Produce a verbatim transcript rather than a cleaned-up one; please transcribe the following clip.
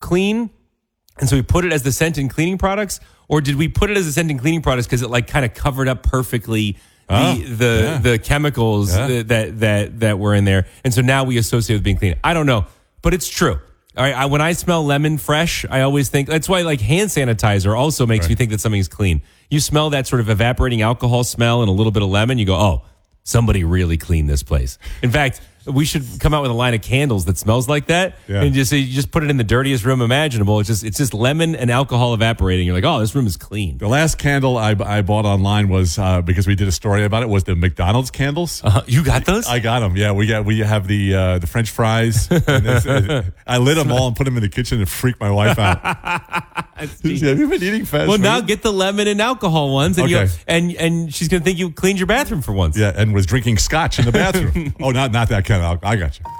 clean, and so we put it as the scent in cleaning products, or did we put it as a scent in cleaning products because it like kind of covered up perfectly the Oh, the, yeah. the chemicals Yeah. that that that were in there, and so now we associate with being clean. I don't know, but it's true. All right, I, when I smell lemon fresh, I always think that's why like hand sanitizer also makes Right. me think that something's clean. You smell that sort of evaporating alcohol smell and a little bit of lemon, you go, oh, somebody really cleaned this place. In fact, we should come out with a line of candles that smells like that, Yeah. and just you just put it in the dirtiest room imaginable. It's just it's just lemon and alcohol evaporating. You're like, oh, this room is clean. The last candle I, I bought online was uh, because we did a story about it. Was the McDonald's candles? Uh, you got those? I got them. Yeah, we got we have the uh, the French fries. And it's, uh, I lit them all and put them in the kitchen and freaked my wife out. Have you been eating fast well, food? now get the lemon and alcohol ones, and Okay. you and and she's gonna think you cleaned your bathroom for once. Yeah, and was drinking scotch in the bathroom. Oh, not not that kind of. I got you.